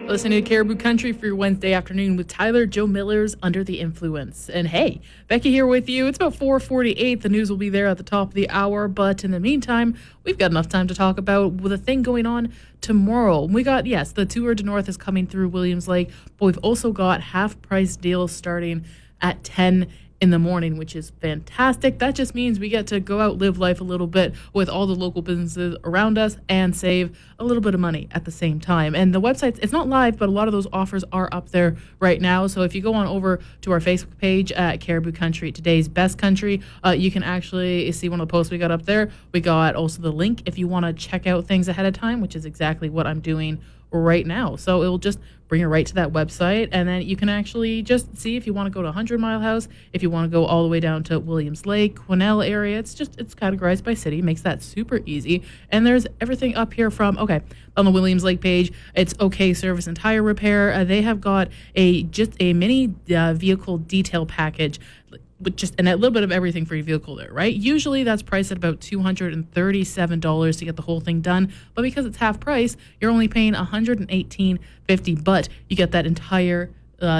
Listening to Caribou Country for your Wednesday afternoon with Tyler Joe Miller's Under the Influence. And hey, Becky here with you. It's about 4:48. The news will be there at the top of the hour. But in the meantime, we've got enough time to talk about the thing going on tomorrow. We got, yes, the Tour de North is coming through Williams Lake, but we've also got half-price deals starting at 10 in the morning, which is fantastic. That just means we get to go out, live life a little bit with all the local businesses around us and save a little bit of money at the same time. And the website, it's not live, but a lot of those offers are up there right now. So if you go on over to our Facebook page at Caribou Country, Today's Best Country, you can actually see one of the posts we got up there. We got also the link if you want to check out things ahead of time, which is exactly what I'm doing right now. So it'll just bring you right to that website, and then you can actually just see if you want to go to 100 Mile House, if you want to go all the way down to Williams Lake, Quesnel area. It's categorized by city, makes that super easy. And there's everything up here from, okay, on the Williams Lake page, it's OK Service and Tire Repair. They have got a mini vehicle detail package and a little bit of everything for your vehicle there, right? Usually that's priced at about $237 to get the whole thing done. But because it's half price, you're only paying $118.50, but you get that entire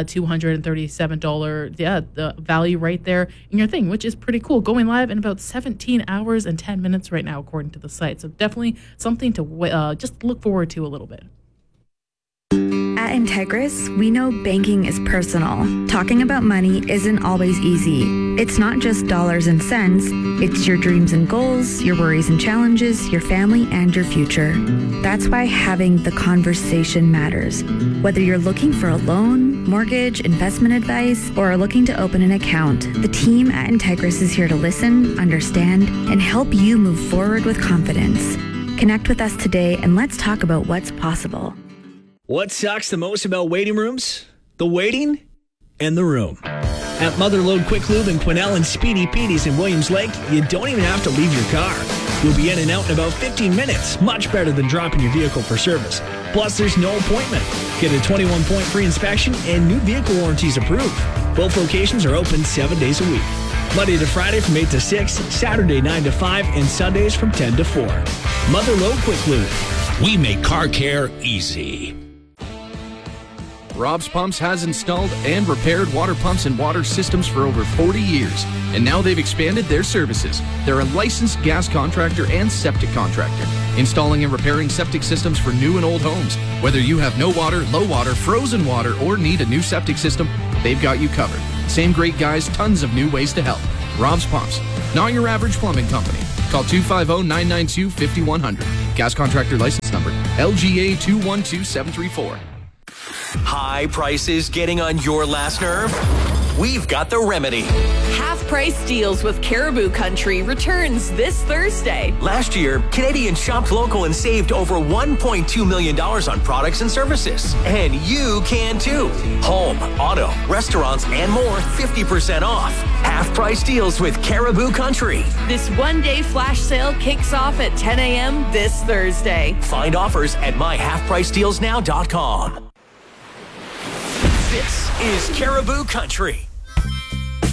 $237 the value right there in your thing, which is pretty cool. Going live in about 17 hours and 10 minutes right now, according to the site. So definitely something to just look forward to a little bit. At Integris, we know banking is personal. Talking about money isn't always easy. It's not just dollars and cents. It's your dreams and goals, your worries and challenges, your family, and your future. That's why having the conversation matters. Whether you're looking for a loan, mortgage, investment advice, or are looking to open an account, the team at Integris is here to listen, understand, and help you move forward with confidence. Connect with us today and let's talk about what's possible. What sucks the most about waiting rooms? The waiting and the room. At Motherlode Quick Lube in Quesnel and Speedy Petey's in Williams Lake, you don't even have to leave your car. You'll be in and out in about 15 minutes, much better than dropping your vehicle for service. Plus, there's no appointment. Get a 21-point free inspection and new vehicle warranties approved. Both locations are open 7 days a week. Monday to Friday from 8 to 6, Saturday 9 to 5, and Sundays from 10 to 4. Motherlode Quick Lube. We make car care easy. Rob's Pumps has installed and repaired water pumps and water systems for over 40 years, and now they've expanded their services. They're a licensed gas contractor and septic contractor, installing and repairing septic systems for new and old homes. Whether you have no water, low water, frozen water, or need a new septic system, they've got you covered. Same great guys, tons of new ways to help. Rob's Pumps, not your average plumbing company. Call 250-992-5100. Gas contractor license number, LGA 212734. High prices getting on your last nerve? We've got the remedy. Half-price deals with Caribou Country returns this Thursday. Last year, Canadians shopped local and saved over $1.2 million on products and services. And you can too. Home, auto, restaurants, and more 50% off. Half-price deals with Caribou Country. This one-day flash sale kicks off at 10 a.m. this Thursday. Find offers at myhalfpricedealsnow.com. This is Caribou Country.